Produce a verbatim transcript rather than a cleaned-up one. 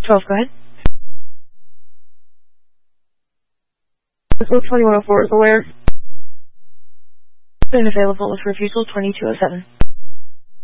twelve, go ahead. Refusal twenty-one oh four is aware. Been available with refusal twenty-two oh seven.